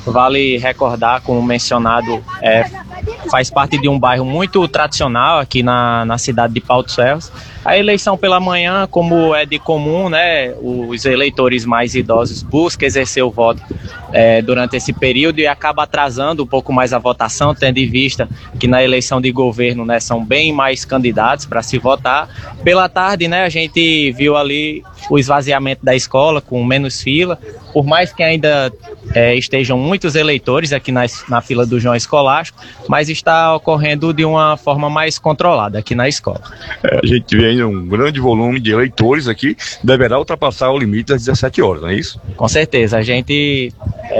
vale recordar, como mencionado, faz parte de um bairro muito tradicional aqui na cidade de Pau dos Ferros. A eleição pela manhã, como é de comum, né, os eleitores mais idosos buscam exercer o voto durante esse período e acaba atrasando um pouco mais a votação, tendo em vista que na eleição de governo, né, são bem mais candidatos para se votar. Pela tarde, né, a gente viu ali o esvaziamento da escola com menos fila, por mais que ainda estejam muitos eleitores aqui na fila do João Escolástico, mas está ocorrendo de uma forma mais controlada aqui na escola. A gente vê ainda um grande volume de eleitores aqui, deverá ultrapassar o limite das 17 horas, não é isso? Com certeza, a gente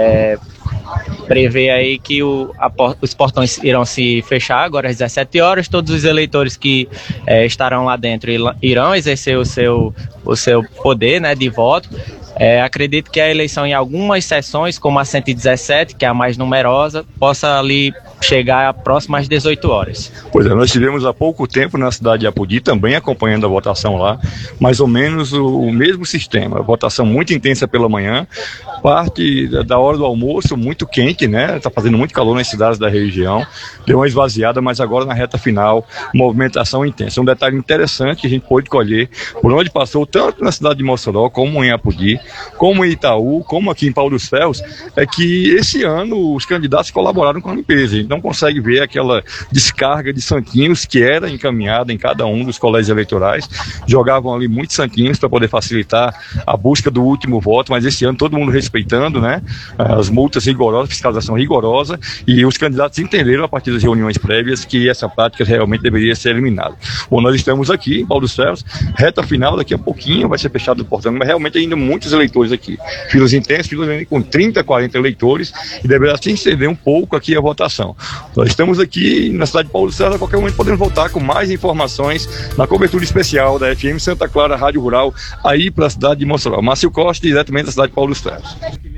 prevê aí que os portões irão se fechar agora às 17 horas, todos os eleitores que estarão lá dentro irão exercer o seu poder, né, de voto. Acredito que a eleição em algumas sessões, como a 117, que é a mais numerosa, possa ali chegar próximo às 18 horas. Pois é, nós tivemos há pouco tempo na cidade de Apodi, também acompanhando a votação lá, mais ou menos o mesmo sistema, votação muito intensa pela manhã, parte da hora do almoço muito quente, né, está fazendo muito calor nas cidades da região, deu uma esvaziada, mas agora na reta final, movimentação intensa. Um detalhe interessante que a gente pôde colher por onde passou, tanto na cidade de Mossoró, como em Apodi, como em Itaú, como aqui em Pau dos Ferros, é que esse ano os candidatos colaboraram com a limpeza. A gente não consegue ver aquela descarga de santinhos que era encaminhada em cada um dos colégios eleitorais. Jogavam ali muitos santinhos para poder facilitar a busca do último voto, mas esse ano todo mundo respeitando, né, as multas rigorosas, fiscalização rigorosa, e os candidatos entenderam a partir das reuniões prévias que essa prática realmente deveria ser eliminada. Bom, nós estamos aqui em Pau dos Ferros, reta final, daqui a pouquinho vai ser fechado o portão, mas realmente ainda muitos eleitores aqui. Filas intensas, filas com 30, 40 eleitores, e deverá se estender um pouco aqui a votação. Nós estamos aqui na cidade de Pau dos Ferros, a qualquer momento podemos voltar com mais informações na cobertura especial da FM Santa Clara Rádio Rural, aí para a cidade de Mossoró. Márcio Costa, diretamente da cidade de Pau dos Ferros.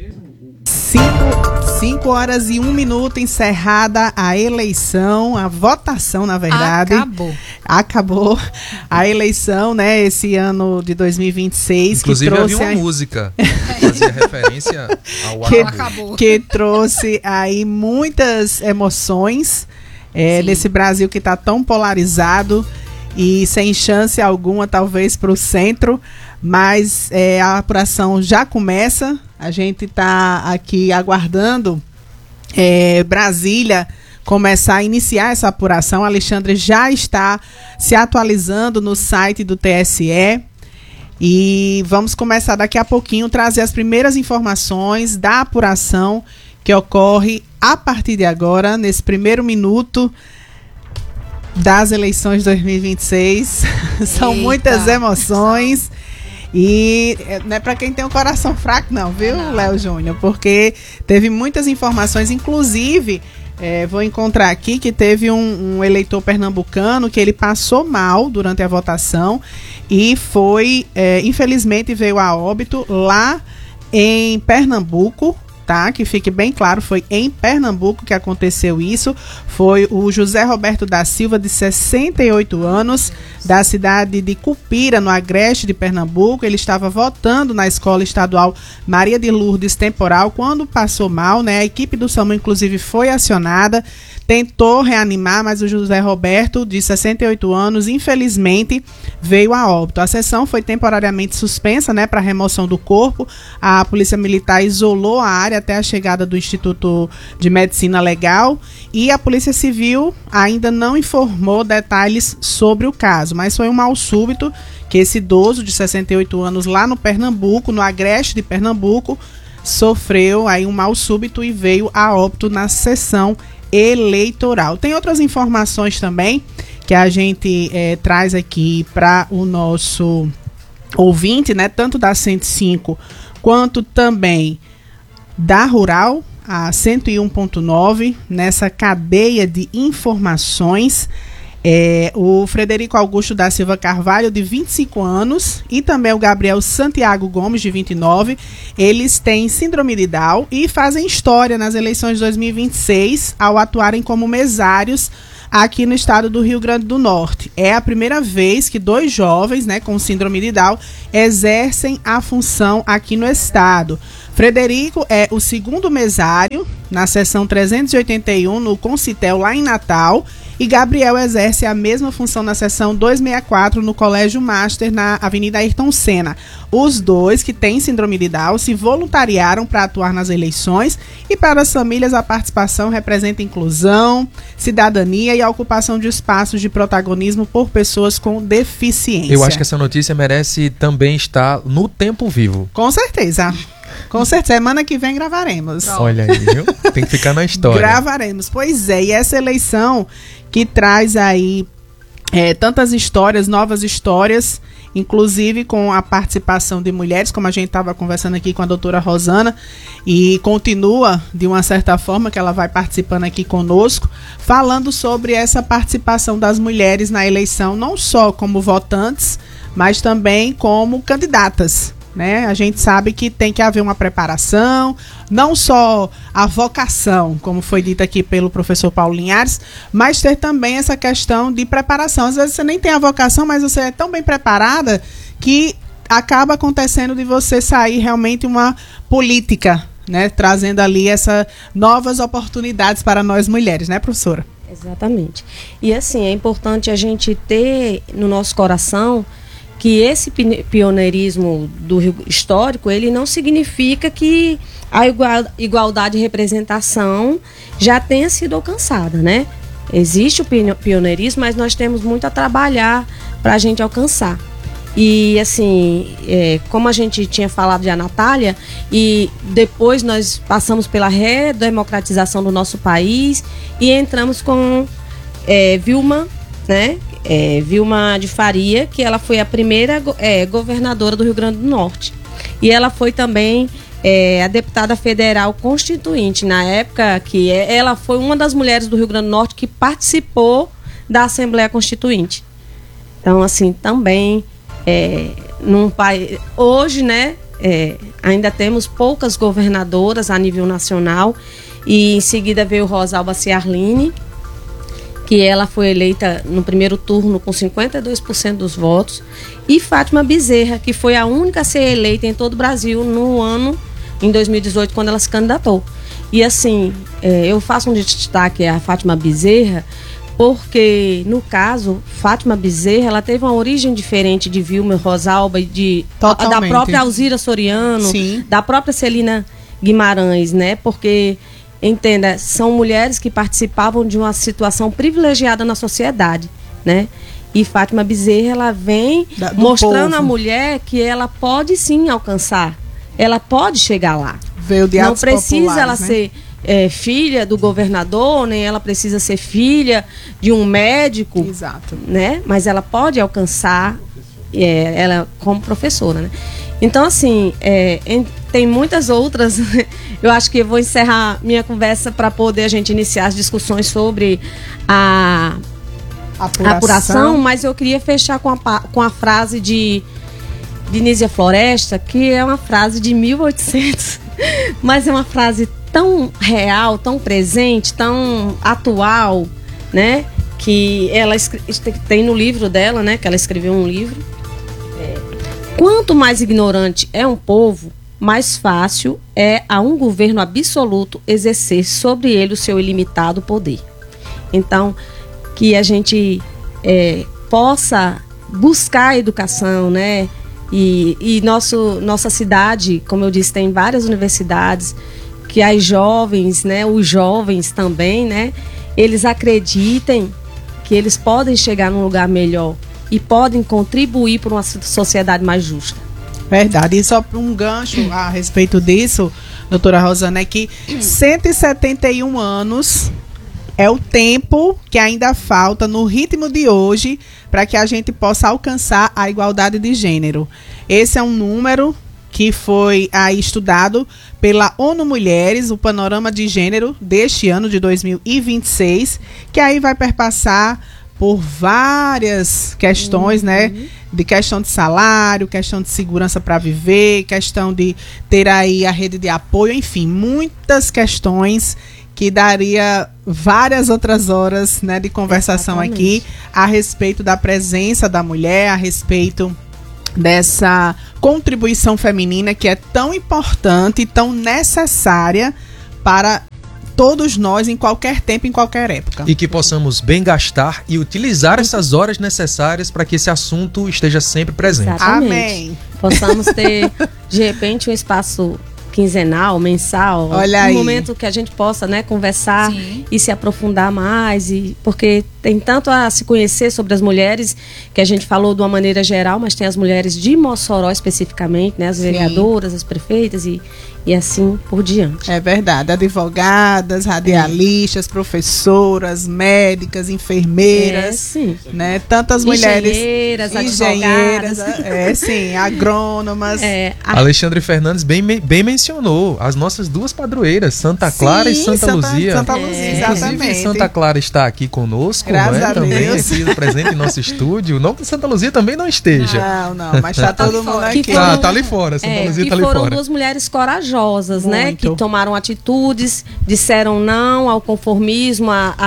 5 horas e 1 minuto, encerrada a eleição, a votação, na verdade. Acabou a eleição, né, esse ano de 2026. Inclusive que trouxe havia uma música que fazia referência ao que trouxe aí muitas emoções nesse Brasil que está tão polarizado e sem chance alguma, talvez, para o centro. Mas a apuração já começa. A gente está aqui aguardando Brasília começar a iniciar essa apuração. Alexandre já está se atualizando no site do TSE. E vamos começar daqui a pouquinho trazer as primeiras informações da apuração que ocorre a partir de agora, nesse primeiro minuto das eleições de 2026. São muitas emoções. E não é para quem tem um coração fraco não, viu, Léo Júnior? Porque teve muitas informações, inclusive, vou encontrar aqui que teve um eleitor pernambucano que ele passou mal durante a votação e foi, infelizmente, veio a óbito lá em Pernambuco. Tá? Que fique bem claro, foi em Pernambuco que aconteceu isso. Foi o José Roberto da Silva, de 68 anos, da cidade de Cupira, no Agreste de Pernambuco. Ele estava votando na Escola Estadual Maria de Lourdes Temporal quando passou mal, né? A equipe do SAMU, inclusive, foi acionada, tentou reanimar, mas o José Roberto, de 68 anos, infelizmente, veio a óbito. A sessão foi temporariamente suspensa, né, para remoção do corpo. A Polícia Militar isolou a área até a chegada do Instituto de Medicina Legal e a Polícia Civil ainda não informou detalhes sobre o caso, mas foi um mal súbito que esse idoso de 68 anos lá no Pernambuco, no Agreste de Pernambuco, sofreu aí um mal súbito e veio a óbito na sessão eleitoral. Tem outras informações também que a gente traz aqui para o nosso ouvinte, né, tanto da 105 quanto também da Rural, a 101.9, nessa cadeia de informações. O Frederico Augusto da Silva Carvalho, de 25 anos, e também o Gabriel Santiago Gomes, de 29, eles têm síndrome de Down e fazem história nas eleições de 2026 ao atuarem como mesários aqui no estado do Rio Grande do Norte. É a primeira vez que 2 jovens, né, com síndrome de Down exercem a função aqui no estado. Frederico é o segundo mesário na seção 381 no Concitel, lá em Natal, e Gabriel exerce a mesma função na seção 264 no Colégio Master, na Avenida Ayrton Senna. Os dois, que têm síndrome de Down, se voluntariaram para atuar nas eleições, e para as famílias a participação representa inclusão, cidadania e a ocupação de espaços de protagonismo por pessoas com deficiência. Eu acho que essa notícia merece também estar no Tempo Vivo. Com certeza. Com certeza. Semana que vem gravaremos. Olha aí, viu? Tem que ficar na história. Gravaremos. Pois é, e essa eleição que traz aí tantas histórias, novas histórias, inclusive com a participação de mulheres, como a gente estava conversando aqui com a doutora Rosana, e continua, de uma certa forma, que ela vai participando aqui conosco, falando sobre essa participação das mulheres na eleição, não só como votantes, mas também como candidatas. Né? A gente sabe que tem que haver uma preparação, não só a vocação, como foi dito aqui pelo professor Paulo Linhares, mas ter também essa questão de preparação. Às vezes você nem tem a vocação, mas você é tão bem preparada que acaba acontecendo de você sair realmente uma política, né? Trazendo ali essas novas oportunidades para nós mulheres, né, professora? Exatamente. E assim, é importante a gente ter no nosso coração que esse pioneirismo do Rio histórico, ele não significa que a igualdade de representação já tenha sido alcançada, né? Existe o pioneirismo, mas nós temos muito a trabalhar para a gente alcançar. E assim, como a gente tinha falado de a Natália, e depois nós passamos pela redemocratização do nosso país e entramos com Vilma, né? Vilma de Faria, que ela foi a primeira governadora do Rio Grande do Norte. E ela foi também a deputada federal constituinte, na época que ela foi uma das mulheres do Rio Grande do Norte que participou da Assembleia Constituinte. Então, assim, também num país... Hoje, né, ainda temos poucas governadoras a nível nacional, e em seguida veio Rosalba Ciarline, que ela foi eleita no primeiro turno com 52% dos votos, e Fátima Bezerra, que foi a única a ser eleita em todo o Brasil em 2018, quando ela se candidatou. E assim, eu faço um destaque a Fátima Bezerra, porque, no caso, Fátima Bezerra, ela teve uma origem diferente de Vilma, Rosalba, da própria Alzira Soriano, sim, da própria Celina Guimarães, né? Porque... Entenda, são mulheres que participavam de uma situação privilegiada na sociedade, né? E Fátima Bezerra, ela vem mostrando à mulher que ela pode sim alcançar, ela pode chegar lá. Veio de atos populares, não precisa ela, né, ser filha do governador, nem ela precisa ser filha de um médico, exato, né? Mas ela pode alcançar, ela como professora, né? Então, assim, tem muitas outras. Eu acho que eu vou encerrar minha conversa para poder a gente iniciar as discussões sobre a apuração, mas eu queria fechar com a frase de Nízia Floresta, que é uma frase de 1800, mas é uma frase tão real, tão presente, tão atual, né? Que ela tem no livro dela, né? Que ela escreveu um livro. Quanto mais ignorante é um povo, mais fácil é a um governo absoluto exercer sobre ele o seu ilimitado poder. Então, que a gente possa buscar a educação, né? E nossa cidade, como eu disse, tem várias universidades, que as jovens, né? Os jovens também, né? Eles acreditem que eles podem chegar num lugar melhor e podem contribuir para uma sociedade mais justa. Verdade. E só um gancho a respeito disso, doutora Rosana, é que 171 anos é o tempo que ainda falta no ritmo de hoje para que a gente possa alcançar a igualdade de gênero. Esse é um número que foi aí estudado pela ONU Mulheres, o panorama de gênero deste ano de 2026, que aí vai perpassar por várias questões, né? De questão de salário, questão de segurança para viver, questão de ter aí a rede de apoio, enfim, muitas questões que daria várias outras horas, né, de conversação. Exatamente. Aqui a respeito da presença da mulher, a respeito dessa contribuição feminina que é tão importante e tão necessária para todos nós em qualquer tempo, em qualquer época. E que possamos bem gastar e utilizar essas horas necessárias para que esse assunto esteja sempre presente. Exatamente. Amém. Possamos ter, de repente, um espaço quinzenal, mensal, Olha um aí. momento que a gente possa, né, conversar Sim. e se aprofundar mais, porque tem tanto a se conhecer sobre as mulheres, que a gente falou de uma maneira geral, mas tem as mulheres de Mossoró especificamente, né, as vereadoras, as prefeitas e assim por diante. É verdade. Advogadas, radialistas, professoras, médicas, enfermeiras, sim. né? Tantas mulheres. Engenheiras, engenheiras, advogadas. sim, agrônomas. Alexandre Fernandes bem mencionou as nossas duas padroeiras, Santa Clara Sim, e Santa Luzia. Santa Luzia, Inclusive, exatamente. Santa Clara está aqui conosco, Graças não é? a Também Deus. aqui presente em nosso estúdio. Não que Santa Luzia também não esteja. Não, mas tá todo mundo aqui. Tá ali fora, Santa Luzia tá ali foram fora. duas mulheres corajosas, né? Muito. Que tomaram atitudes, disseram não ao conformismo,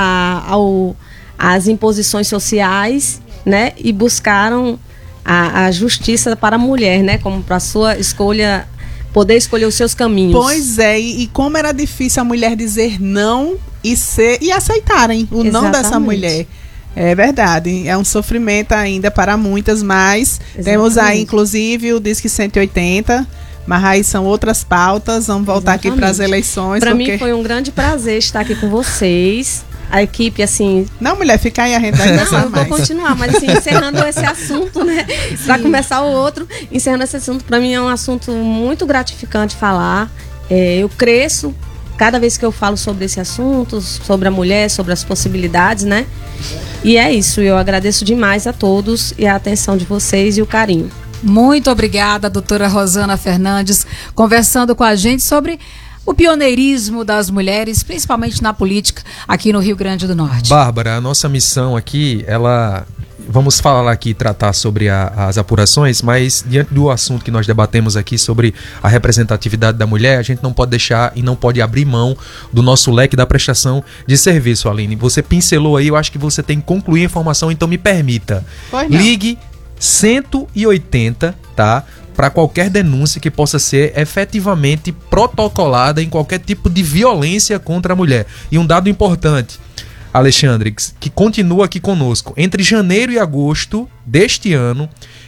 às imposições sociais, né? E buscaram a justiça para a mulher, né? Como para a sua escolha, poder escolher os seus caminhos. Pois é, e como era difícil a mulher dizer não e aceitarem o não dessa Exatamente. mulher. É verdade, é um sofrimento ainda para muitas, mas temos aí inclusive o Disque 180, mas aí são outras pautas, vamos voltar aqui para as eleições. Para porque... mim foi um grande prazer estar aqui com vocês. A equipe, assim... Não, mulher, fica aí, a gente vai Não, conversar eu vou mais. continuar, mas assim, encerrando esse assunto, né? Para começar o outro, encerrando esse assunto, para mim é um assunto muito gratificante falar. Eu cresço cada vez que eu falo sobre esse assunto, sobre a mulher, sobre as possibilidades, né? E é isso, eu agradeço demais a todos e a atenção de vocês e o carinho. Muito obrigada, doutora Rosana Fernandes, conversando com a gente sobre o pioneirismo das mulheres, principalmente na política aqui no Rio Grande do Norte. Bárbara, a nossa missão aqui, vamos falar aqui, tratar sobre as apurações, mas diante do assunto que nós debatemos aqui sobre a representatividade da mulher, a gente não pode deixar e não pode abrir mão do nosso leque da prestação de serviço, Aline. Você pincelou aí, eu acho que você tem que concluir a informação, então me permita. Pois não. Ligue 180, tá? Para qualquer denúncia que possa ser efetivamente protocolada em qualquer tipo de violência contra a mulher. E um dado importante, Alexandre, que continua aqui conosco. Entre janeiro e agosto deste ano,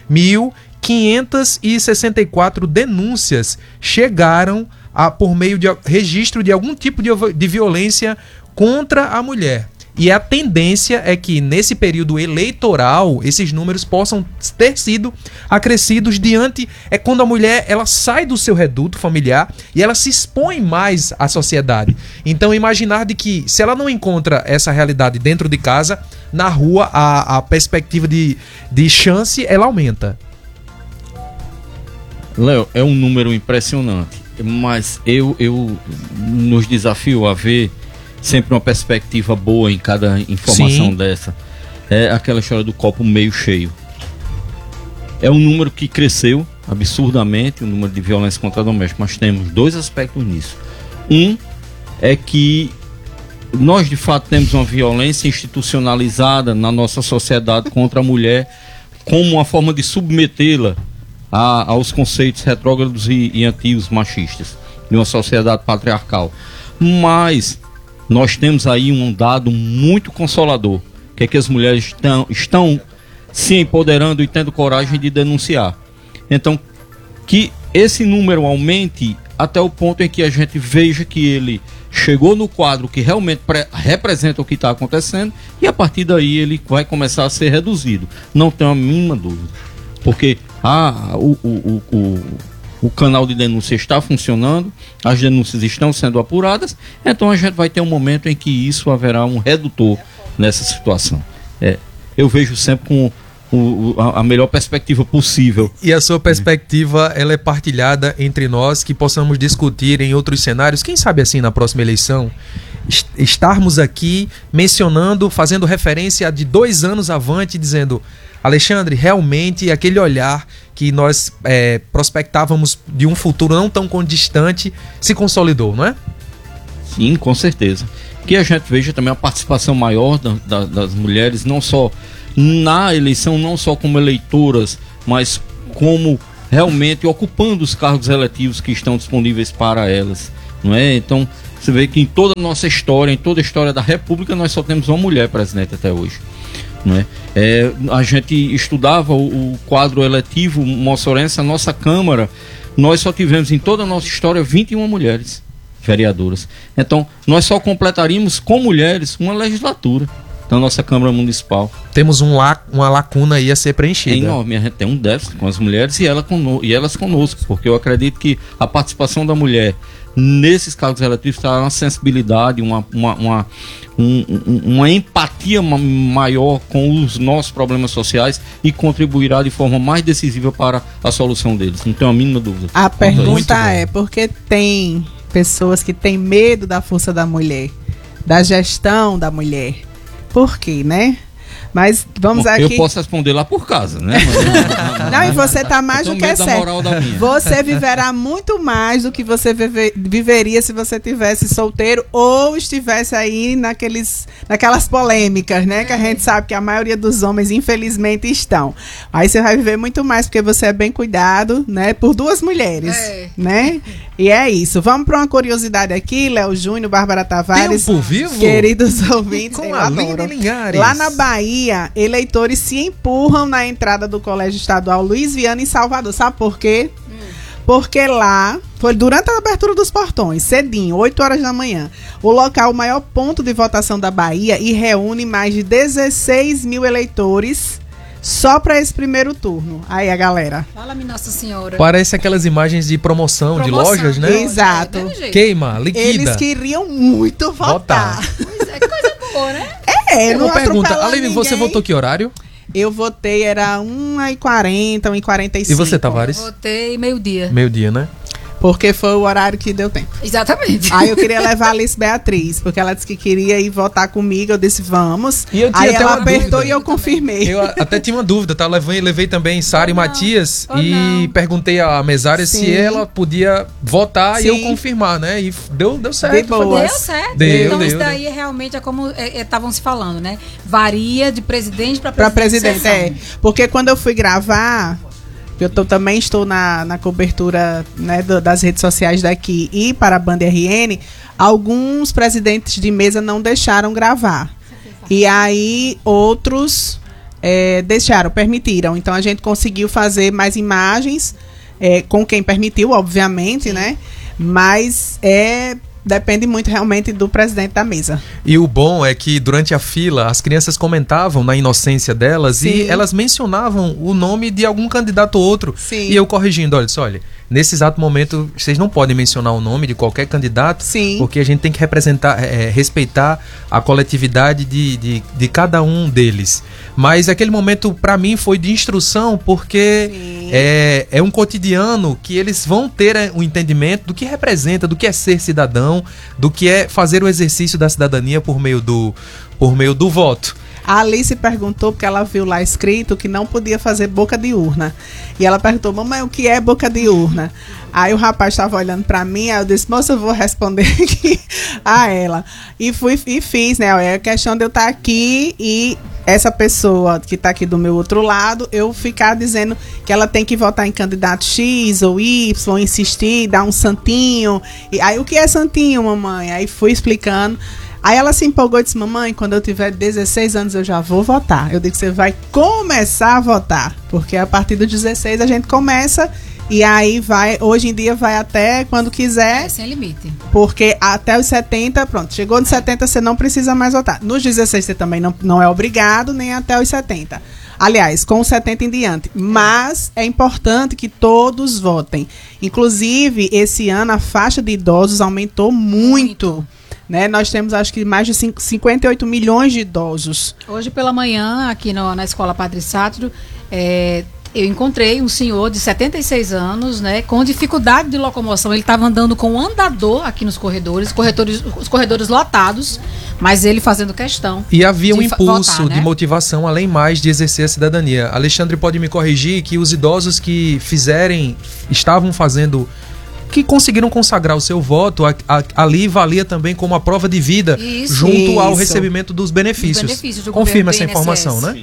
1.564 denúncias chegaram por meio de registro de algum tipo de violência contra a mulher. E a tendência é que nesse período eleitoral esses números possam ter sido acrescidos quando a mulher ela sai do seu reduto familiar e ela se expõe mais à sociedade. Então imaginar de que se ela não encontra essa realidade dentro de casa, na rua a perspectiva de chance ela aumenta. Léo, é um número impressionante, mas eu nos desafio a ver sempre uma perspectiva boa em cada informação Sim. dessa. É aquela história do copo meio cheio. É um número que cresceu absurdamente, o número de violência contra a doméstica, mas temos dois aspectos nisso. Um é que nós de fato temos uma violência institucionalizada na nossa sociedade contra a mulher como uma forma de submetê-la aos conceitos retrógrados e antigos machistas de uma sociedade patriarcal. Mas nós temos aí um dado muito consolador, que é que as mulheres estão se empoderando e tendo coragem de denunciar. Então, que esse número aumente até o ponto em que a gente veja que ele chegou no quadro que realmente representa o que está acontecendo, e a partir daí ele vai começar a ser reduzido. Não tenho a mínima dúvida. Porque o canal de denúncia está funcionando, as denúncias estão sendo apuradas, então a gente vai ter um momento em que isso haverá um redutor nessa situação. Eu vejo sempre com a melhor perspectiva possível. E a sua perspectiva ela é partilhada entre nós, que possamos discutir em outros cenários, quem sabe assim na próxima eleição, estarmos aqui mencionando, fazendo referência a de 2 anos avante, dizendo: Alexandre, realmente aquele olhar que nós prospectávamos de um futuro não tão distante se consolidou, não é? Sim, com certeza. Que a gente veja também a participação maior das mulheres, não só na eleição, não só como eleitoras, mas como realmente ocupando os cargos eletivos que estão disponíveis para elas, não é? Então, Você vê que em toda a nossa história, em toda a história da República, nós só temos uma mulher presidente até hoje. Não é? A gente estudava o quadro eletivo moçorense, a nossa Câmara, nós só tivemos em toda a nossa história 21 mulheres vereadoras. Então, nós só completaríamos com mulheres uma legislatura da nossa Câmara Municipal. Temos uma lacuna aí a ser preenchida. É enorme, a gente tem um déficit com as mulheres e elas conosco, porque eu acredito que a participação da mulher nesses cargos eletivos terá uma sensibilidade, uma empatia maior com os nossos problemas sociais e contribuirá de forma mais decisiva para a solução deles. Não tenho a mínima dúvida. A pergunta é, por que tem pessoas que têm medo da força da mulher, da gestão da mulher? Por quê, né? Mas vamos aqui... Eu posso responder lá por casa, né? Não, e você tá mais do que é certo. Você viverá muito mais do que você viveria se você tivesse solteiro ou estivesse aí naquelas polêmicas, né? Que a gente sabe que a maioria dos homens, infelizmente, estão. Aí você vai viver muito mais porque você é bem cuidado, né? Por duas mulheres, né? E é isso. Vamos para uma curiosidade aqui, Léo Júnior, Bárbara Tavares. Tempo vivo? Queridos ouvintes. Com a Aline Linhares. Lá na Bahia, eleitores se empurram na entrada do Colégio Estadual Luiz Viana em Salvador. Sabe por quê? Porque lá, foi durante a abertura dos portões, cedinho, 8 horas da manhã, o local, o maior ponto de votação da Bahia, e reúne mais de 16 mil eleitores só para esse primeiro turno. Aí a galera. Fala-me, Nossa Senhora. Parece aquelas imagens de promoção de lojas, né? Exato. Queima, liquida. Eles queriam muito votar. Pois é, que coisa boa, né? Uma pergunta, Aline, você votou que horário? Eu votei, era 1h40, 1h45. E você, Tavares? Eu votei meio-dia. Meio-dia, né? Porque foi o horário que deu tempo. Exatamente. Aí eu queria levar a Alice Beatriz, porque ela disse que queria ir votar comigo. Eu disse, vamos. E eu tinha aí até ela uma apertou dúvida. e eu confirmei. Eu até tinha uma dúvida, tá? Levei também Sara e Matias e perguntei à mesária se ela podia votar e eu confirmar, né? E deu certo. Deu certo. Então isso daí realmente é como estavam se falando, né? Varia de presidente para presidente. Porque quando eu fui gravar... Eu também estou na cobertura, né, das redes sociais daqui e para a Band RN, alguns presidentes de mesa não deixaram gravar. E aí outros permitiram. Então a gente conseguiu fazer mais imagens com quem permitiu, obviamente, né? Mas depende muito realmente do presidente da mesa. E o bom é que durante a fila as crianças comentavam na inocência delas e elas mencionavam o nome de algum candidato ou outro. Sim. E eu corrigindo, olha, nesse exato momento vocês não podem mencionar o nome de qualquer candidato, porque a gente tem que respeitar a coletividade de cada um deles. Mas aquele momento para mim foi de instrução, porque é um cotidiano que eles vão ter o entendimento do que representa, do que é ser cidadão, do que é fazer o exercício da cidadania por meio do voto. A Alice perguntou, porque ela viu lá escrito que não podia fazer boca de urna. E ela perguntou, mamãe, o que é boca de urna? Aí o rapaz estava olhando para mim, aí eu disse, moça, eu vou responder aqui a ela. E fiz, né? É a questão de eu estar aqui e essa pessoa que está aqui do meu outro lado, eu ficar dizendo que ela tem que votar em candidato X ou Y, insistir, dar um santinho. E aí, o que é santinho, mamãe? Aí fui explicando. Aí ela se empolgou e disse, mamãe, quando eu tiver 16 anos eu já vou votar. Eu digo, você vai começar a votar, porque a partir dos 16 a gente começa e aí vai, hoje em dia vai até quando quiser. Sem limite. Porque até os 70, pronto, chegou nos 70 você não precisa mais votar. Nos 16 você também não é obrigado, nem até os 70. Aliás, com os 70 em diante. Mas é importante que todos votem. Inclusive, esse ano a faixa de idosos aumentou muito. Né? Nós temos, acho que, mais de 58 milhões de idosos. Hoje pela manhã, aqui na Escola Padre Sátiro, eu encontrei um senhor de 76 anos, né, com dificuldade de locomoção. Ele estava andando com um andador aqui nos corredores, os corredores lotados, mas ele fazendo questão. E havia um impulso votar, né? de motivação, além mais de exercer a cidadania. Alexandre pode me corrigir que os idosos que estavam fazendo, que conseguiram consagrar o seu voto, ali valia também como a prova de vida, junto ao recebimento dos benefícios. Confirma essa informação, né?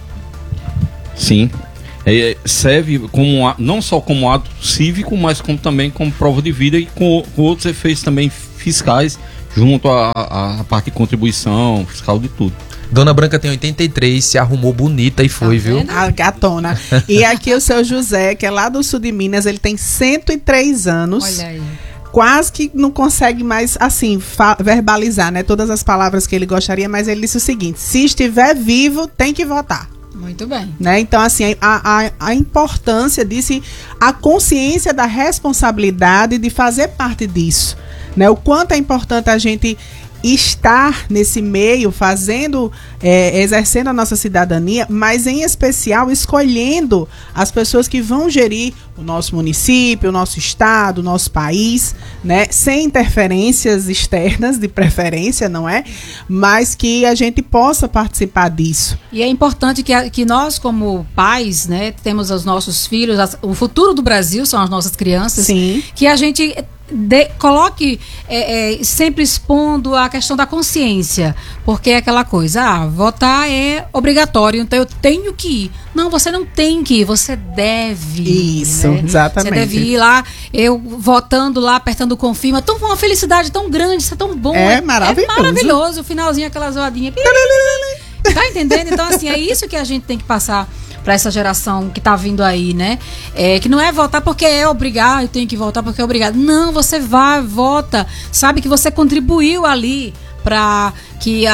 Sim. Serve não só como ato cívico, mas também como prova de vida e com outros efeitos também fiscais junto à parte de contribuição, fiscal de tudo. Dona Branca tem 83, se arrumou bonita e foi, viu? A gatona. E aqui o seu José, que é lá do sul de Minas, ele tem 103 anos. Olha aí. Quase que não consegue mais, assim, verbalizar, né? Todas as palavras que ele gostaria, mas ele disse o seguinte: se estiver vivo, tem que votar. Muito bem. Né? Então, assim, a importância disso, a consciência da responsabilidade de fazer parte disso. Né? O quanto é importante a gente estar nesse meio, fazendo, exercendo a nossa cidadania, mas em especial escolhendo as pessoas que vão gerir o nosso município, o nosso estado, o nosso país, né? Sem interferências externas, de preferência, não é? Mas que a gente possa participar disso. E é importante que nós, como pais, né, temos os nossos filhos, o futuro do Brasil são as nossas crianças. Sim. Que a gente coloque sempre expondo a questão da consciência, porque é aquela coisa, votar é obrigatório, então eu tenho que ir. Não, você não tem que ir, você deve ir. Isso, né? exatamente. Você deve ir lá, eu votando lá, apertando o confirma, uma felicidade tão grande, isso é tão bom. É maravilhoso. É maravilhoso, o finalzinho, aquela zoadinha. Tá entendendo? Então, assim, é isso que a gente tem que passar para essa geração que tá vindo aí, né? Que não é votar porque é obrigado, eu tenho que votar porque é obrigado. Não, você vai, vota, sabe que você contribuiu ali para que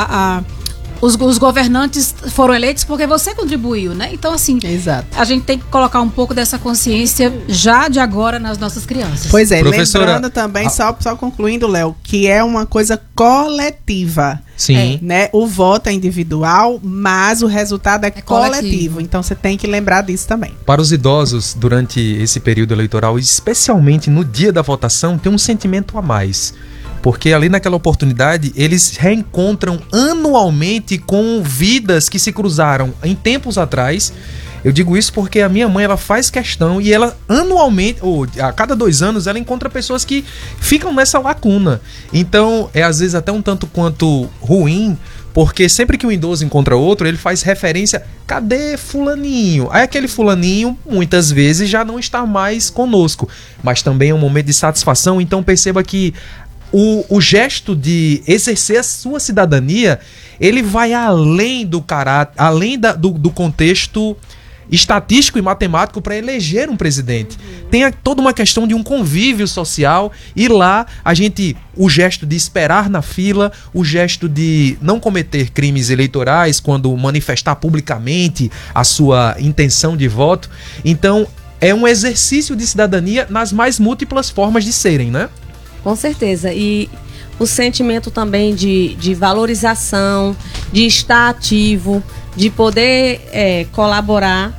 os governantes foram eleitos porque você contribuiu, né? Então, assim, exato. A gente tem que colocar um pouco dessa consciência já de agora nas nossas crianças. Pois é, Professora, lembrando também, só concluindo, Léo, que é uma coisa coletiva. Sim. Né? O voto é individual, mas o resultado é coletivo. Então você tem que lembrar disso também. Para os idosos, durante esse período eleitoral, especialmente no dia da votação, tem um sentimento a mais. Porque ali naquela oportunidade, eles reencontram anualmente com vidas que se cruzaram em tempos atrás. Eu digo isso porque a minha mãe, ela faz questão e ela anualmente, ou a cada 2 anos, ela encontra pessoas que ficam nessa lacuna. Então, é às vezes até um tanto quanto ruim, porque sempre que um idoso encontra outro, ele faz referência, cadê fulaninho? Aí aquele fulaninho, muitas vezes, já não está mais conosco. Mas também é um momento de satisfação, então perceba que o gesto de exercer a sua cidadania, ele vai além do caráter, além do contexto estatístico e matemático para eleger um presidente. Tem toda uma questão de um convívio social e lá o gesto de esperar na fila, o gesto de não cometer crimes eleitorais quando manifestar publicamente a sua intenção de voto. Então, é um exercício de cidadania nas mais múltiplas formas de serem, né? Com certeza. E o sentimento também de valorização, de estar ativo, de poder colaborar.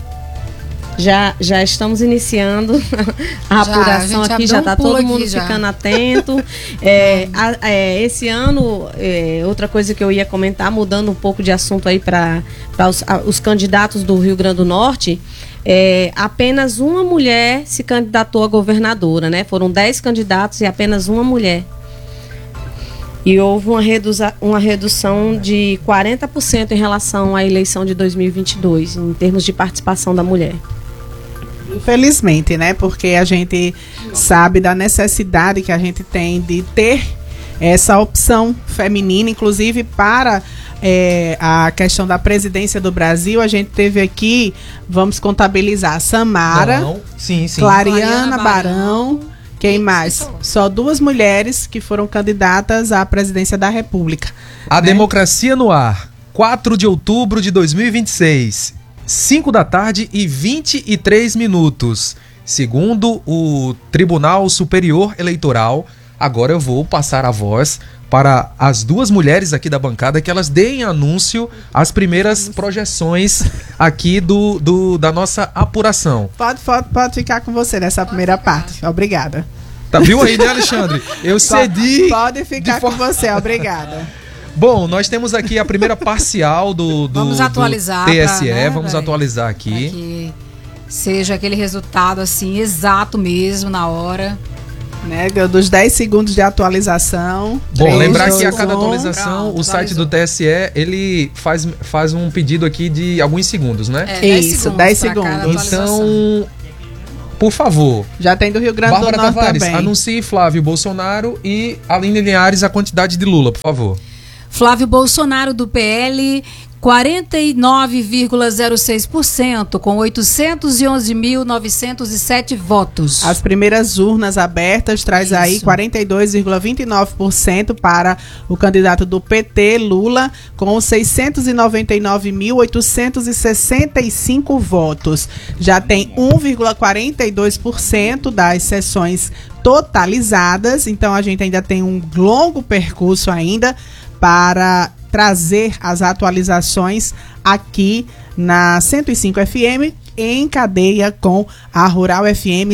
Já estamos iniciando a apuração aqui, já está todo mundo ficando atento. Esse ano, outra coisa que eu ia comentar, mudando um pouco de assunto aí para os candidatos do Rio Grande do Norte, apenas uma mulher se candidatou a governadora, né? Foram 10 candidatos e apenas uma mulher. E houve uma redução de 40% em relação à eleição de 2022, em termos de participação da mulher. Infelizmente, né? Porque a gente sabe da necessidade que a gente tem de ter essa opção feminina, inclusive para a questão da presidência do Brasil. A gente teve aqui, vamos contabilizar, Samara, Sim. Clariana Barão, quem mais? Só 2 mulheres que foram candidatas à presidência da República. A Democracia no Ar, 4 de outubro de 2026, 5 da tarde e 23 minutos. Segundo o Tribunal Superior Eleitoral, agora eu vou passar a voz para as 2 mulheres aqui da bancada, que elas deem anúncio às primeiras projeções aqui da nossa apuração. Pode ficar com você nessa primeira parte. Obrigada. Tá, viu aí, né, Alexandre? Eu cedi. Pode ficar com você, obrigada. Bom, nós temos aqui a primeira parcial do vamos atualizar do TSE, vamos atualizar aqui. Para que seja aquele resultado assim, exato mesmo, na hora. Né, dos 10 segundos de atualização. Bom, 3, lembrar 2, que a cada 1. atualização, Pronto, o site do TSE, ele faz um pedido aqui de alguns segundos, né? 10 segundos. Então, Por favor. Já tem do Rio Grande Bárbara do Norte Tavares, também. anuncie Flávio Bolsonaro e Aline Linhares a quantidade de Lula, por favor. Flávio Bolsonaro do PL, 49,06%, com 811.907 votos. As primeiras urnas abertas traz aí 42,29% para o candidato do PT, Lula, com 699.865 votos. Já tem 1,42% das sessões totalizadas, então a gente ainda tem um longo percurso ainda para trazer as atualizações aqui na 105 FM, em cadeia com a Rural FM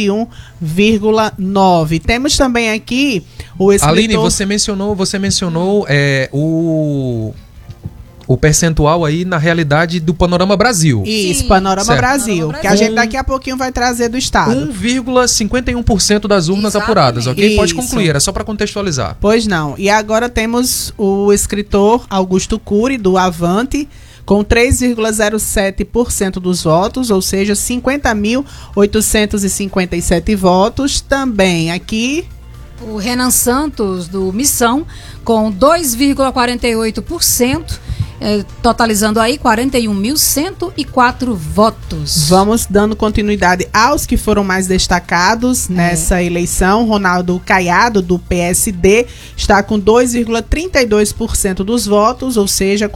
101,9. Temos também aqui o escritor... Aline, você mencionou o percentual aí na realidade do Panorama Brasil. Isso, Sim, Panorama certo. Brasil, que a gente daqui a pouquinho vai trazer do estado. 1,51% das urnas Exatamente. apuradas, ok? Pode Isso. concluir, era só para contextualizar. Pois não. E agora temos o escritor Augusto Cury, do Avante, com 3,07% dos votos, ou seja, 50.857 votos. Também aqui... O Renan Santos, do Missão, com 2,48%, totalizando aí 41.104 votos. Vamos dando continuidade aos que foram mais destacados nessa eleição. Ronaldo Caiado, do PSD, está com 2,32% dos votos, ou seja,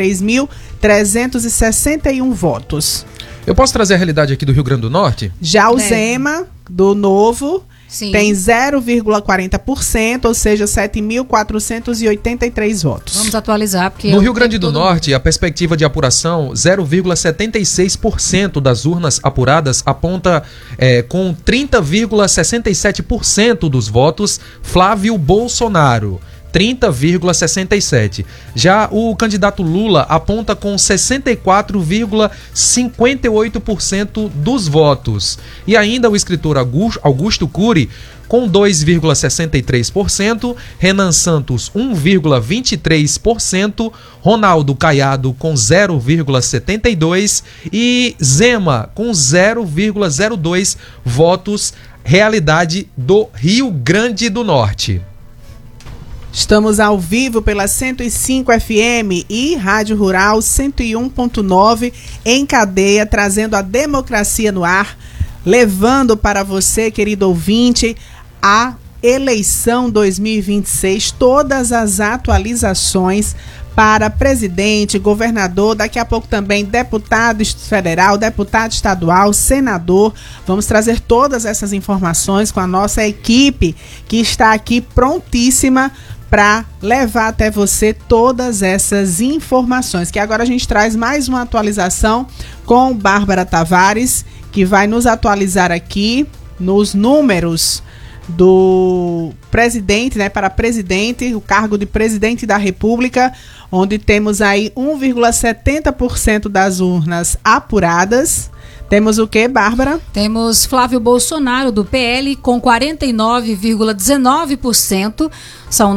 43.361 votos. Eu posso trazer a realidade aqui do Rio Grande do Norte? Já o Deve. Zema, do Novo, Sim. tem 0,40%, ou seja, 7.483 votos. Vamos atualizar, porque... No eu Rio Grande tenho do todo- Norte, a perspectiva de apuração, 0,76% das urnas apuradas aponta com 30,67% dos votos Flávio Bolsonaro. 30,67%. Já o candidato Lula aponta com 64,58% dos votos. E ainda o escritor Augusto Cury com 2,63%, Renan Santos 1,23%, Ronaldo Caiado com 0,72% e Zema com 0,02 votos, realidade do Rio Grande do Norte. Estamos ao vivo pela 105 FM e Rádio Rural 101.9 em cadeia, trazendo a democracia no ar, levando para você, querido ouvinte, a eleição 2026, todas as atualizações para presidente, governador, daqui a pouco também deputado federal, deputado estadual, senador. Vamos trazer todas essas informações com a nossa equipe que está aqui prontíssima para levar até você todas essas informações, que agora a gente traz mais uma atualização com Bárbara Tavares, que vai nos atualizar aqui nos números do presidente, né, para presidente, o cargo de presidente da República, onde temos aí 1,70% das urnas apuradas. Temos o que, Bárbara? Temos Flávio Bolsonaro, do PL, com 49,19%, são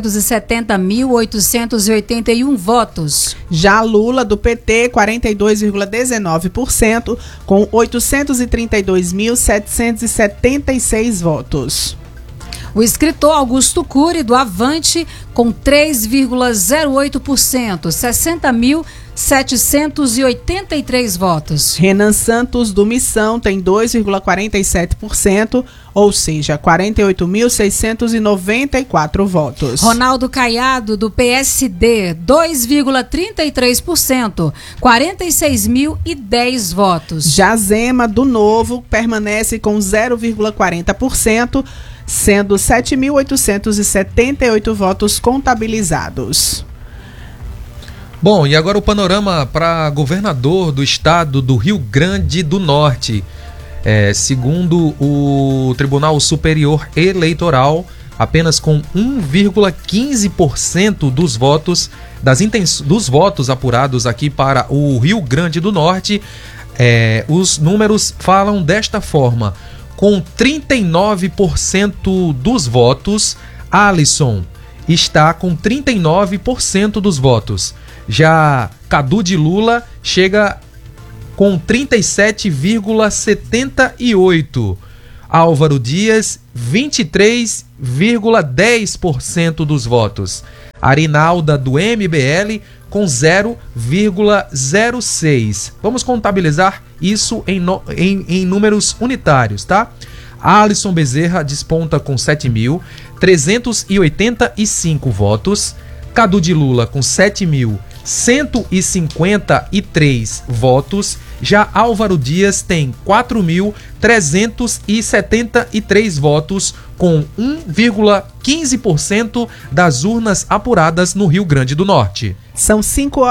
970.881 votos. Já Lula, do PT, 42,19%, com 832.776 votos. O escritor Augusto Cury, do Avante, com 3,08%, 60.783 votos. Renan Santos, do Missão, tem 2,47%, ou seja, 48.694 votos. Ronaldo Caiado, do PSD, 2,33%, 46.010 votos. Já Zema, do Novo, permanece com 0,40%, sendo 7.878 votos contabilizados. Bom, e agora o panorama para governador do estado do Rio Grande do Norte. Segundo o Tribunal Superior Eleitoral, apenas com 1,15% dos votos, dos votos apurados aqui para o Rio Grande do Norte, os números falam desta forma. Com 39% dos votos, Alisson está com 39% dos votos. Já Cadu de Lula chega com 37,78%. Álvaro Dias, 23,10% dos votos. Arinalda, do MBL, com 0,06%. Vamos contabilizar isso em números unitários, tá? Alisson Bezerra desponta com 7.385 votos. Cadu de Lula com 7.153 votos. Já Álvaro Dias tem 4.373 votos, com 1,15% das urnas apuradas no Rio Grande do Norte. São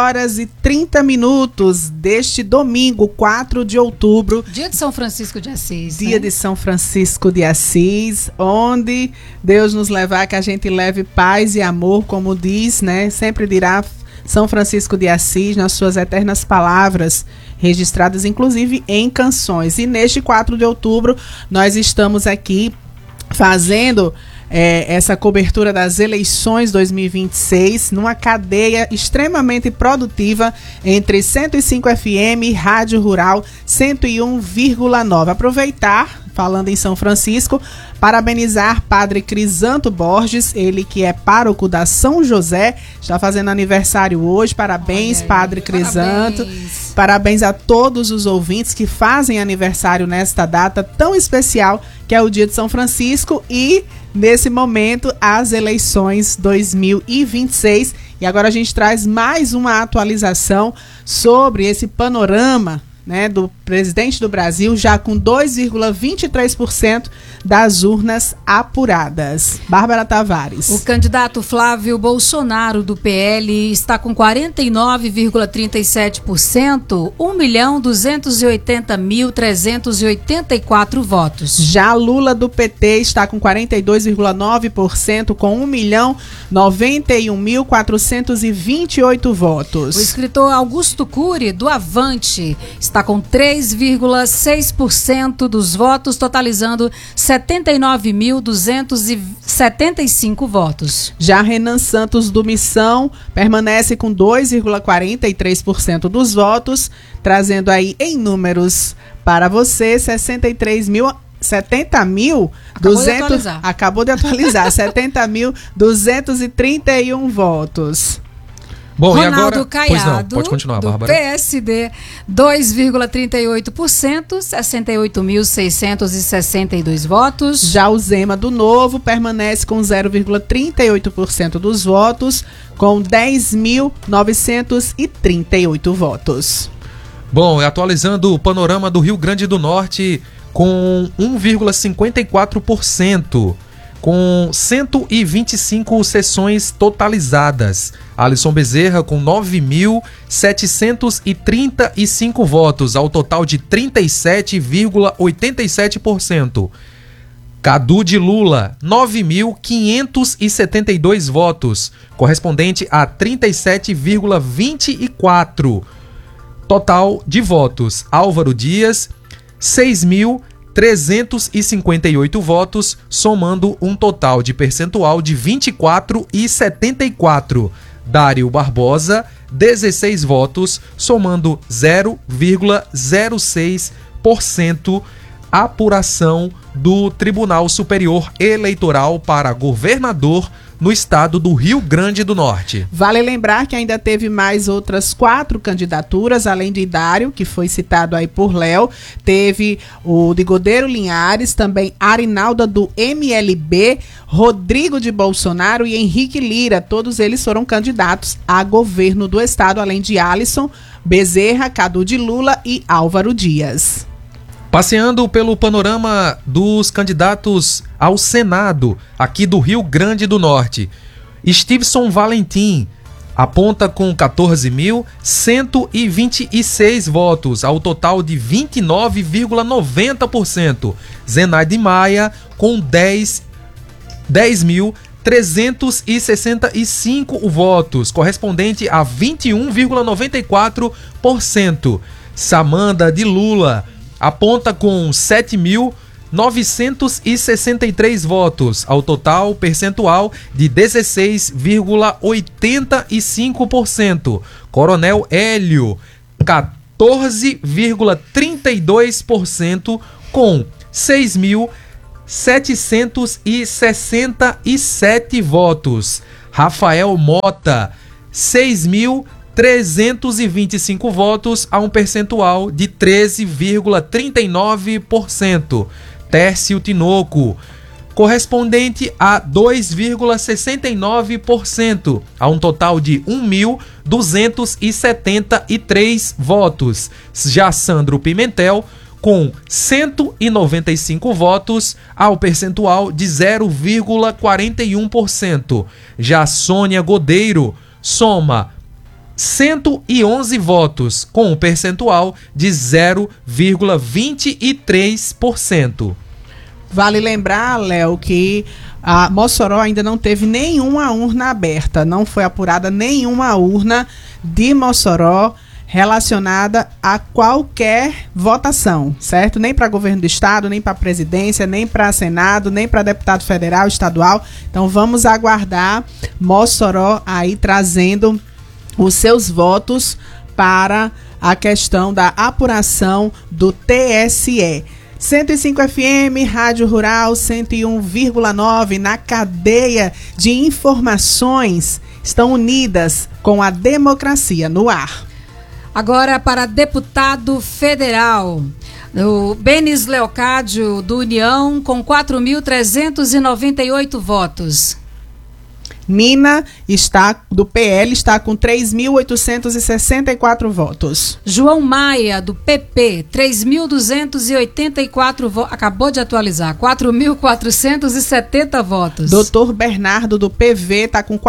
5h30 deste domingo, 4 de outubro. Dia de São Francisco de Assis. Dia de São Francisco de Assis, onde Deus nos levar, que a gente leve paz e amor, como diz, né? Sempre dirá São Francisco de Assis, nas suas eternas palavras, registradas inclusive em canções. E neste 4 de outubro, nós estamos aqui fazendo essa cobertura das eleições 2026 numa cadeia extremamente produtiva entre 105 FM, Rádio Rural 101,9. Aproveitar, falando em São Francisco, parabenizar Padre Crisanto Borges, ele que é pároco da São José, está fazendo aniversário hoje. Parabéns, Padre Crisanto. Parabéns a todos os ouvintes que fazem aniversário nesta data tão especial, que é o dia de São Francisco, e nesse momento as eleições 2026. E agora a gente traz mais uma atualização sobre esse panorama, né, do presidente do Brasil, já com 2,23% das urnas apuradas. Bárbara Tavares. O candidato Flávio Bolsonaro, do PL, está com 49,37%, 1.280.384 votos. Já Lula, do PT, está com 42,9%, com 1.091.428 votos. O escritor Augusto Cury, do Avante, está com 3,6% dos votos, totalizando 79.275 votos. Já Renan Santos, do Missão, permanece com 2,43% dos votos, trazendo aí em números para você 70.231 votos. Bom, Ronaldo e agora... Caiado, pode continuar, do Bárbara. PSD, 2,38%, 68.662 votos. Já o Zema, do Novo, permanece com 0,38% dos votos, com 10.938 votos. Bom, atualizando o panorama do Rio Grande do Norte, com 1,54%. Com 125 sessões totalizadas. Alisson Bezerra com 9.735 votos, ao total de 37,87%. Cadu de Lula, 9.572 votos, correspondente a 37,24%. Total de votos. Álvaro Dias, 6.358 votos, somando um total de percentual de 24,74%. Dário Barbosa, 16 votos, somando 0,06%. Apuração do Tribunal Superior Eleitoral para governador no estado do Rio Grande do Norte. Vale lembrar que ainda teve mais outras 4 candidaturas, além de Dário, que foi citado aí por Léo. Teve o de Godeiro Linhares, também Arinalda, do MLB, Rodrigo de Bolsonaro e Henrique Lira. Todos eles foram candidatos a governo do estado, além de Alisson Bezerra, Cadu de Lula e Álvaro Dias. Passeando pelo panorama dos candidatos ao Senado, aqui do Rio Grande do Norte, Stevenson Valentim aponta com 14.126 votos, ao total de 29,90%. Zenaide Maia com 10.365 votos, correspondente a 21,94%. Samanda de Lula aponta com 7.963 votos, ao total percentual de 16,85%. Coronel Hélio, 14,32% com 6.767 votos. Rafael Mota, 6.325 votos, a um percentual de 13,39%. Tércio Tinoco, correspondente a 2,69%, a um total de 1.273 votos. Já Sandro Pimentel, com 195 votos, ao percentual de 0,41%. Já Sônia Godeiro soma 111 votos, com um percentual de 0,23%. Vale lembrar, Léo, que a Mossoró ainda não teve nenhuma urna aberta, não foi apurada nenhuma urna de Mossoró relacionada a qualquer votação, certo? Nem para governo do estado, nem para presidência, nem para Senado, nem para deputado federal, estadual. Então vamos aguardar Mossoró aí trazendo os seus votos para a questão da apuração do TSE. 105 FM, Rádio Rural 101,9, na cadeia de informações, estão unidas com a democracia no ar. Agora para deputado federal, o Benis Leocádio, do União, com 4.398 votos. Nina, do PL, está com 3.864 votos. João Maia, do PP, 3.284 votos. Acabou de atualizar, 4.470 votos. Doutor Bernardo, do PV, está com